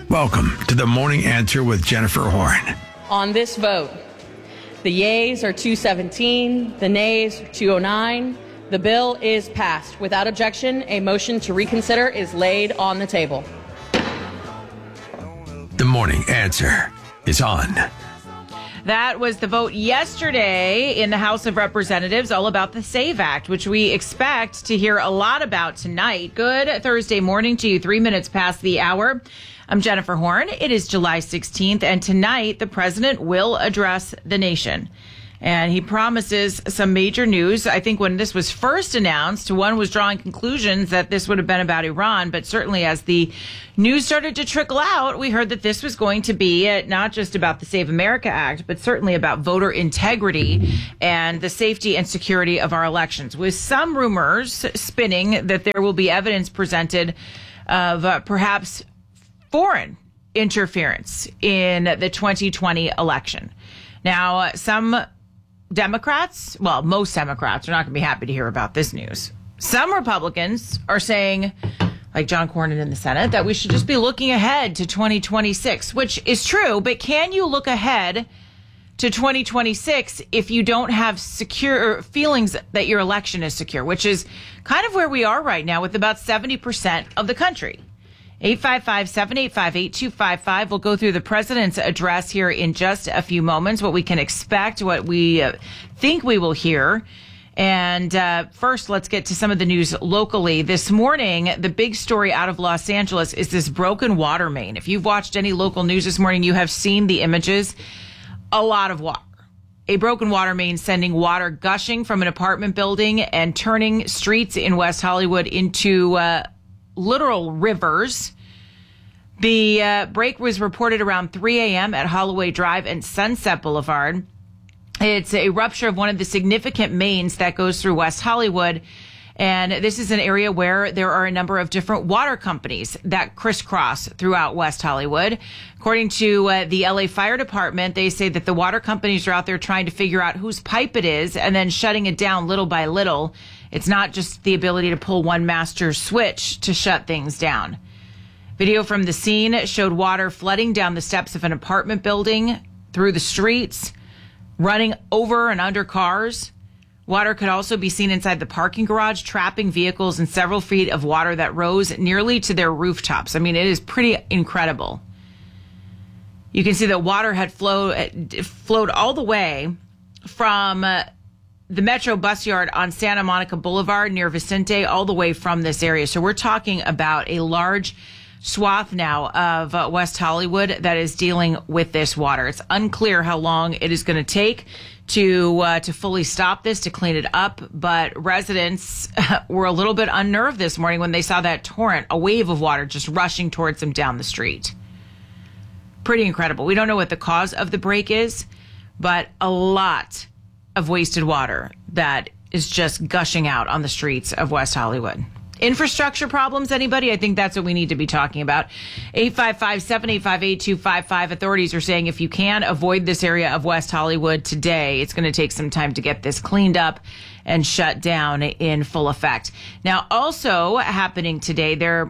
Welcome to the Morning Answer with Jennifer Horn. On this vote, the yeas are 217, the nays 209. The bill is passed. Without objection, a motion to reconsider is laid on the table. The Morning Answer is on. That was the vote yesterday in the House of Representatives, all about the SAVE Act, which we expect to hear a lot about tonight. Good Thursday morning to you, 3 minutes past the hour. I'm Jennifer Horn. It is July 16th, and tonight the president will address the nation. And he promises some major news. I think when this was first announced, one was drawing conclusions that this would have been about Iran. But certainly as the news started to trickle out, we heard that this was going to be not just about the Save America Act, but certainly about voter integrity and the safety and security of our elections, with some rumors spinning that there will be evidence presented of perhaps foreign interference in the 2020 election. Now, some Democrats, well, most Democrats are not going to be happy to hear about this news. Some Republicans are saying, like John Cornyn in the Senate, that we should just be looking ahead to 2026, which is true. But can you look ahead to 2026 if you don't have secure feelings that your election is secure, which is kind of where we are right now with about 70% of the country? 855-785-8255. We'll go through the president's address here in just a few moments, what we can expect, what we think we will hear. And first, let's get to some of the news locally. This morning, the big story out of Los Angeles is this broken water main. If you've watched any local news this morning, you have seen the images. A lot of water. A broken water main sending water gushing from an apartment building and turning streets in West Hollywood into literal rivers. The break was reported around 3 a.m. at Holloway Drive and Sunset Boulevard. It's a rupture of one of the significant mains that goes through West Hollywood. And this is an area where there are a number of different water companies that crisscross throughout West Hollywood. According to the LA Fire Department, they say that the water companies are out there trying to figure out whose pipe it is and then shutting it down little by little. It's not just the ability to pull one master switch to shut things down. Video from the scene showed water flooding down the steps of an apartment building, through the streets, running over and under cars. Water could also be seen inside the parking garage, trapping vehicles in several feet of water that rose nearly to their rooftops. I mean, it is pretty incredible. You can see that water had flowed all the way from the Metro bus yard on Santa Monica Boulevard near Vicente, all the way from this area. So we're talking about a large swath now of West Hollywood that is dealing with this water. It's unclear how long it is going to take to fully stop this, to clean it up. But residents were a little bit unnerved this morning when they saw that torrent, a wave of water just rushing towards them down the street. Pretty incredible. We don't know what the cause of the break is, but a lot of wasted water that is just gushing out on the streets of West Hollywood. Infrastructure problems, anybody? I think that's what we need to be talking about. 855-785-8255. Authorities are saying if you can avoid this area of West Hollywood today, it's going to take some time to get this cleaned up and shut down in full effect. Now, also happening today,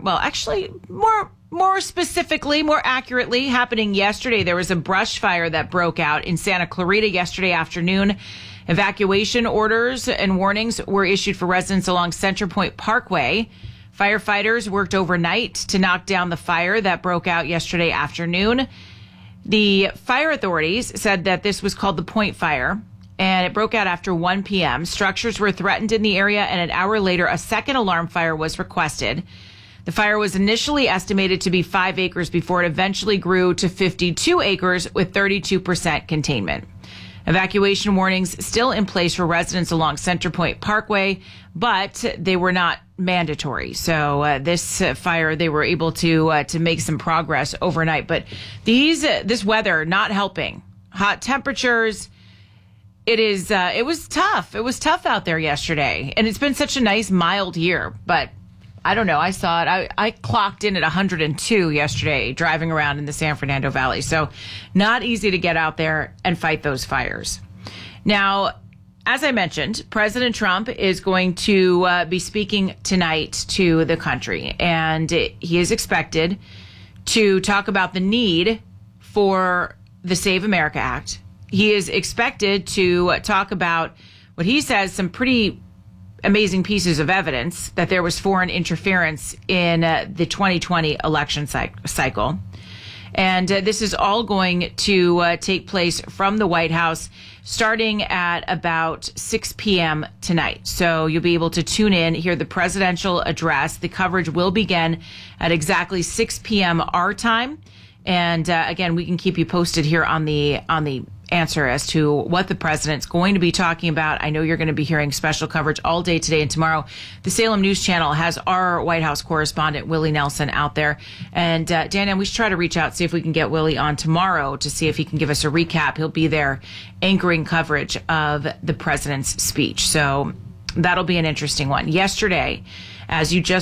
more specifically, more accurately, happening yesterday, there was a brush fire that broke out in Santa Clarita yesterday afternoon. Evacuation orders and warnings were issued for residents along Center Point Parkway. Firefighters worked overnight to knock down the fire that broke out yesterday afternoon. The fire authorities said that this was called the Point Fire, and it broke out after 1 p.m. Structures were threatened in the area, and an hour later, a second alarm fire was requested. The fire was initially estimated to be 5 acres before it eventually grew to 52 acres with 32% containment. Evacuation warnings still in place for residents along Center Point Parkway, but they were not mandatory. So this fire, they were able to make some progress overnight. But this weather not helping. Hot temperatures. It was tough. It was tough out there yesterday, and it's been such a nice mild year. But I don't know. I saw it. I clocked in at 102 yesterday driving around in the San Fernando Valley. So not easy to get out there and fight those fires. Now, as I mentioned, President Trump is going to be speaking tonight to the country, and he is expected to talk about the need for the Save America Act. He is expected to talk about what he says some pretty amazing pieces of evidence that there was foreign interference in the 2020 election cycle. And this is all going to take place from the White House starting at about 6 p.m. tonight. So you'll be able to tune in, hear the presidential address. The coverage will begin at exactly 6 p.m. our time. And again, we can keep you posted here on the answer as to what the president's going to be talking about. I know you're going to be hearing special coverage all day today and tomorrow. The Salem News Channel has our White House correspondent, Willie Nelson, out there. And Danielle, we should try to reach out, see if we can get Willie on tomorrow to see if he can give us a recap. He'll be there anchoring coverage of the president's speech. So that'll be an interesting one. Yesterday, as you just